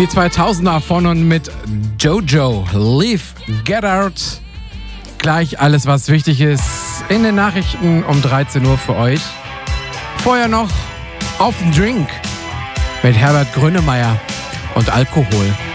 Die 2000er von mit Jojo, Leave, Get Out. Gleich alles, was wichtig ist, in den Nachrichten um 13 Uhr für euch. Vorher noch auf den Drink mit Herbert Grönemeyer und Alkohol.